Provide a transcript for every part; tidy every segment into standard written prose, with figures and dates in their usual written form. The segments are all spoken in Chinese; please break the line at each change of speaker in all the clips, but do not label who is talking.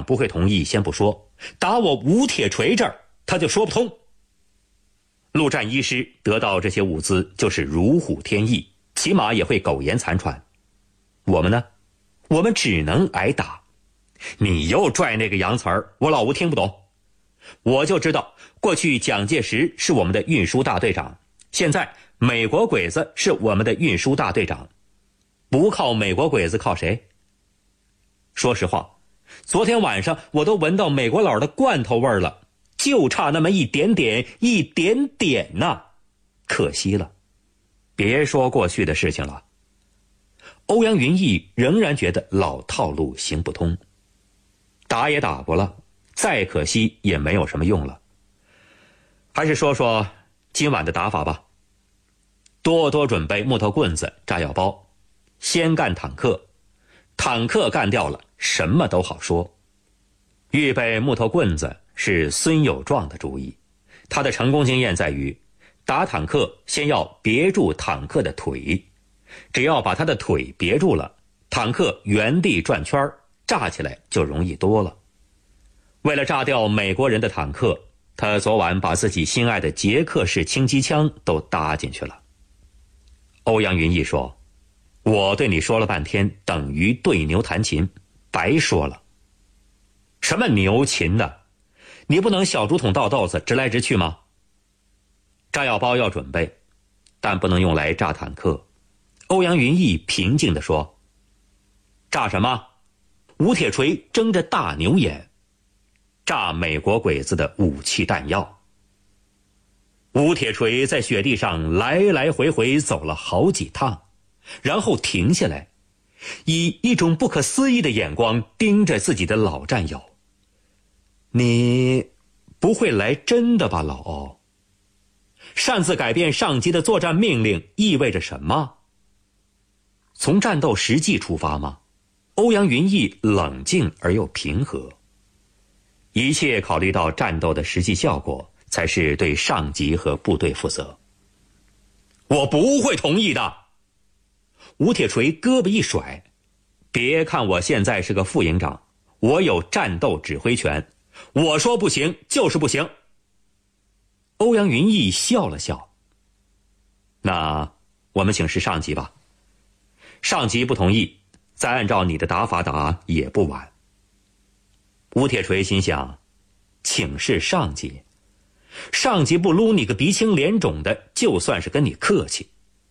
不会同意先不说，打我吴铁锤这儿他就说不通。陆战一师得到这些物资就是如虎添翼，起码也会苟延残喘。我们呢，我们只能挨打。你又拽那个洋词儿，我老吴听不懂。我就知道过去蒋介石是我们的运输大队长，现在美国鬼子是我们的运输大队长，不靠美国鬼子靠谁？说实话，昨天晚上我都闻到美国佬的罐头味儿了，就差那么一点点呐，可惜了。别说过去的事情了。欧阳云逸仍然觉得老套路行不通，打也打过了，再可惜也没有什么用了。还是说说今晚的打法吧。多多准备木头棍子、炸药包，先干坦克，坦克干掉了，什么都好说。预备木头棍子是孙有壮的主意，他的成功经验在于，打坦克先要别住坦克的腿，只要把他的腿别住了，坦克原地转圈，炸起来就容易多了。为了炸掉美国人的坦克，他昨晚把自己心爱的捷克式轻机枪都搭进去了。欧阳云逸说，我对你说了半天，等于对牛弹琴，白说了。什么牛琴的？你不能小竹筒倒豆子直来直去吗？炸药包要准备，但不能用来炸坦克。欧阳云逸平静地说，炸什么？吴铁锤睁着大牛眼，炸美国鬼子的武器弹药。吴铁锤在雪地上来来回回走了好几趟，然后停下来，以一种不可思议的眼光盯着自己的老战友。你不会来真的吧，老欧？擅自改变上级的作战命令意味着什么？从战斗实际出发吗？欧阳云逸冷静而又平和。一切考虑到战斗的实际效果，才是对上级和部队负责。我不会同意的。吴铁锤胳膊一甩，别看我现在是个副营长，我有战斗指挥权，我说不行就是不行。欧阳云逸笑了笑，那我们请示上级吧。上级不同意，再按照你的打法打也不晚。吴铁锤心想，请示上级，上级不撸你个鼻青脸肿的，就算是跟你客气。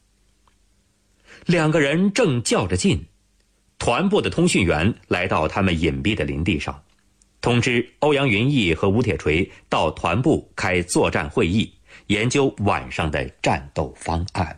两个人正较着劲，团部的通讯员来到他们隐蔽的林地上，通知欧阳云逸和吴铁锤到团部开作战会议，研究晚上的战斗方案。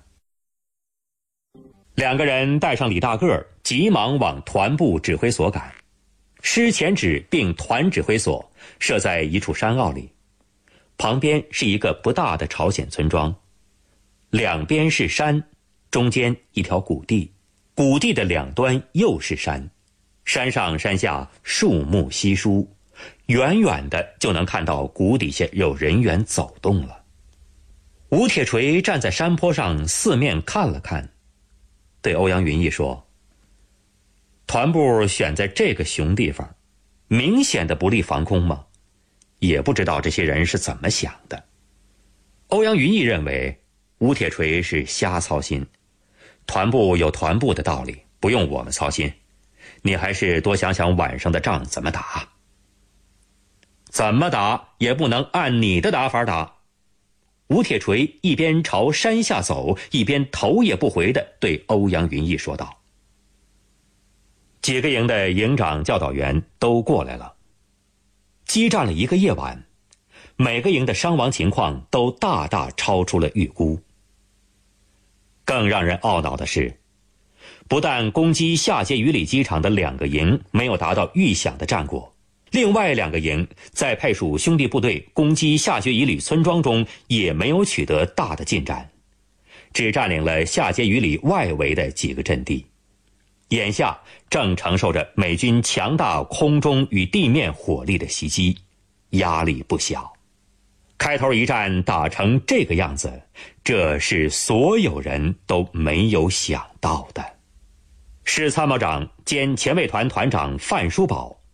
两个人带上李大个，急忙往团部指挥所赶。师前指并团指挥所设在一处山坳里，旁边是一个不大的朝鲜村庄，两边是山，中间一条谷地，谷地的两端又是山，山上山下树木稀疏，远远的就能看到谷底下有人员走动了。吴铁锤站在山坡上四面看了看，对欧阳云逸说，团部选在这个熊地方，明显的不利防空吗？也不知道这些人是怎么想的。欧阳云逸认为吴铁锤是瞎操心，团部有团部的道理，不用我们操心，你还是多想想晚上的仗怎么打。怎么打也不能按你的打法打。吴铁锤一边朝山下走，一边头也不回地对欧阳云逸说道。几个营的营长教导员都过来了，激战了一个夜晚，每个营的伤亡情况都大大超出了预估。更让人懊恼的是，不但攻击下碣隅里机场的两个营没有达到预想的战果，另外两个营在派属兄弟部队攻击下碣隅里村庄中也没有取得大的进展，只占领了下碣隅里外围的几个阵地，眼下正承受着美军强大空中与地面火力的袭击，压力不小。开头一战打成这个样子，这是所有人都没有想到的。师参谋长兼前卫团团长范书宝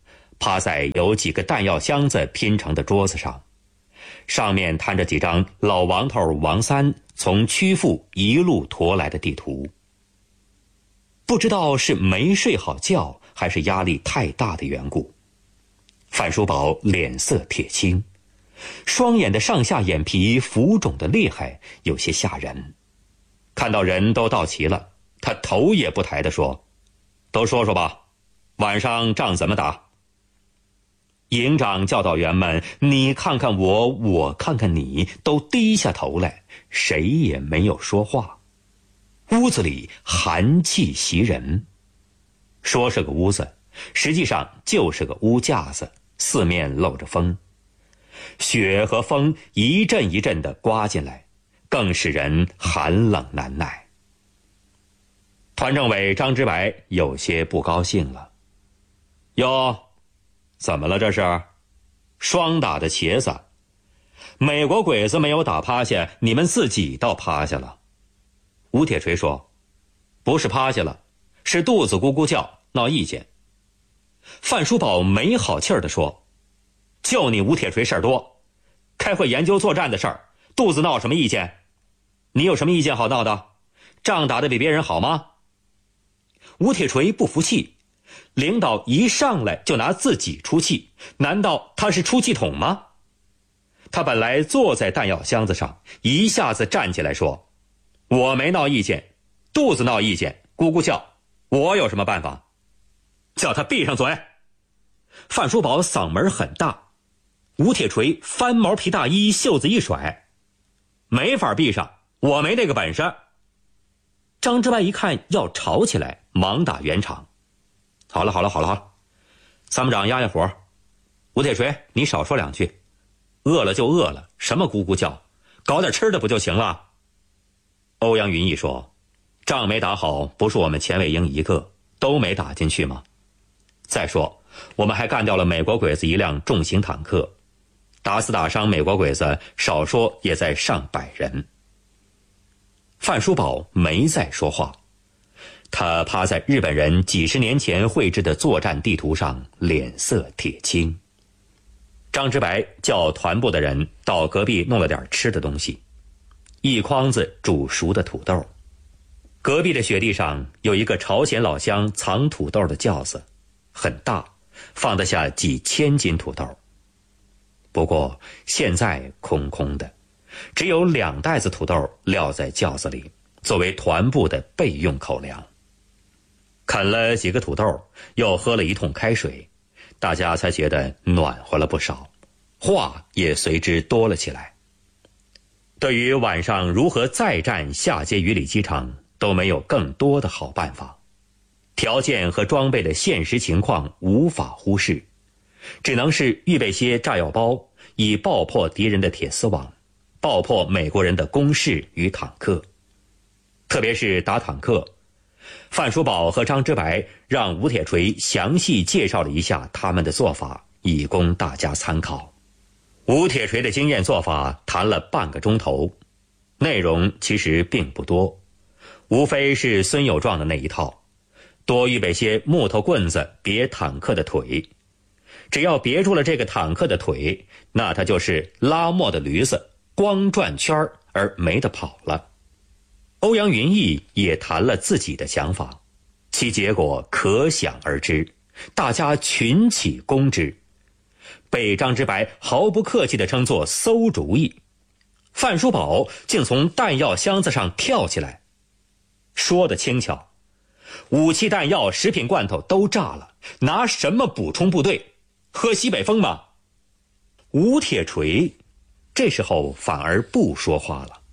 趴在有几个弹药箱子拼成的桌子上，上面摊着几张老王头王三从曲阜一路驮来的地图。不知道是没睡好觉还是压力太大的缘故，范叔宝脸色铁青，双眼的上下眼皮浮肿得厉害，有些吓人。看到人都到齐了，他头也不抬地说：“都说说吧，晚上仗怎么打？”营长教导员们你看看我，我看看你，都低下头来，谁也没有说话。屋子里寒气袭人，说是个屋子，实际上就是个屋架子，四面漏着风，雪和风一阵一阵地刮进来，更使人寒冷难耐。团政委张之白有些不高兴了：“哟，怎么了这是？双打的茄子，美国鬼子没有打趴下，你们自己倒趴下了。”吴铁锤说：“不是趴下了，是肚子咕咕叫，闹意见。”范叔宝没好气儿地说：“就你吴铁锤事儿多，开会研究作战的事儿，肚子闹什么意见？你有什么意见好闹的？仗打得比别人好吗？”吴铁锤不服气，领导一上来就拿自己出气，难道他是出气筒吗？他本来坐在弹药箱子上，一下子站起来说：“我没闹意见，肚子闹意见，咕咕叫，我有什么办法？叫他闭上嘴！”范叔宝嗓门很大，吴铁锤翻毛皮大衣袖子一甩：“没法闭上，我没那个本事。”张之白一看要吵起来，忙打圆场：“好了，参谋长压压火，吴铁锤你少说两句，饿了就饿了，什么咕咕叫，搞点吃的不就行了？”欧阳云逸说：“仗没打好，不是我们前卫营一个，都没打进去吗？再说我们还干掉了美国鬼子一辆重型坦克，打死打伤美国鬼子少说也在上百人。”范叔宝没再说话，他趴在日本人几十年前绘制的作战地图上，脸色铁青。张之白叫团部的人到隔壁弄了点吃的东西，一筐子煮熟的土豆。隔壁的雪地上有一个朝鲜老乡藏土豆的窖子，很大，放得下几千斤土豆。不过现在空空的，只有2袋子土豆撂在窖子里，作为团部的备用口粮。啃了几个土豆，又喝了一通开水，大家才觉得暖和了不少，话也随之多了起来。对于晚上如何再战下接鱼里机场，都没有更多的好办法。条件和装备的现实情况无法忽视，只能是预备些炸药包，以爆破敌人的铁丝网，爆破美国人的工事与坦克。特别是打坦克，范叔宝和张之白让吴铁锤详细介绍了一下他们的做法，以供大家参考。吴铁锤的经验做法谈了半个钟头，内容其实并不多，无非是孙友壮的那一套，多预备些木头棍子别坦克的腿，只要别住了这个坦克的腿，那它就是拉磨的驴子，光转圈而没得跑了。欧阳云逸也谈了自己的想法，其结果可想而知，大家群起攻之，被张之白毫不客气地称作馊主意。范叔宝竟从弹药箱子上跳起来，说得轻巧，武器弹药食品罐头都炸了，拿什么补充部队？喝西北风吗？吴铁锤这时候反而不说话了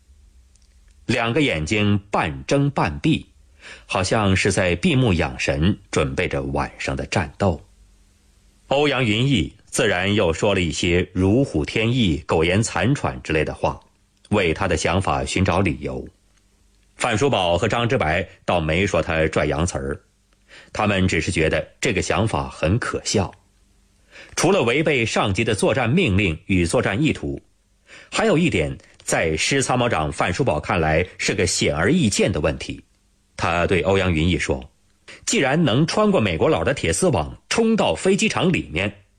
，2个眼睛半睁半闭，好像是在闭目养神，准备着晚上的战斗。欧阳云逸自然又说了一些如虎添翼、苟延残喘之类的话，为他的想法寻找理由。范叔宝和张之白倒没说他拽洋词儿，他们只是觉得这个想法很可笑。除了违背上级的作战命令与作战意图，还有一点在师参谋长范叔宝看来是个显而易见的问题。他对欧阳云逸说：“ 既然能穿过美国佬的铁丝网冲到飞机场里面，